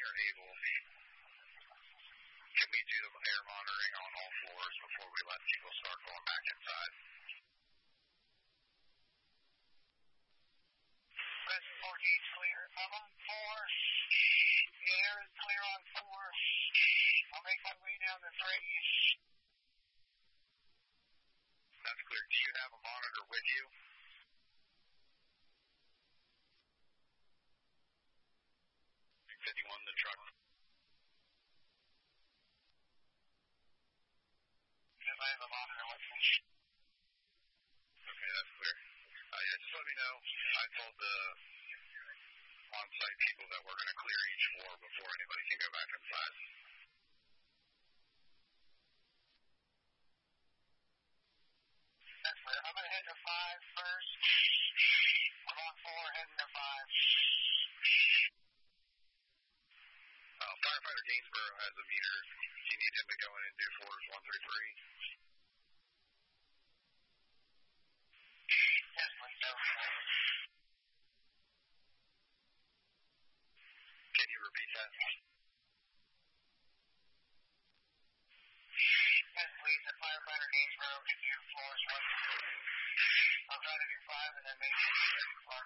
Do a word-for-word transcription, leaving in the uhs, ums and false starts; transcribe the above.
are able, can we do air monitoring on all floors before we let people start going back inside? West fourteen clear. I'm on four. The air is clear on four. I'll make my way down to three. That's clear. Do you have a monitor with you? fifty-one, the truck. Yes, I have a monitor with me. Okay, that's clear. Uh, yeah, just let me know. I told the on-site people that we're going to clear each floor before anybody can go back inside. That's clear. I'm going to head to five first. I'm on four, heading to five. Uh, Firefighter Gainsborough has a meter. Do you need him to go in and do floors one through three? Yes, please. Can you repeat that? Yes, please. The Firefighter Gainsborough can do floors one through three. I'll try to do five and then maybe floor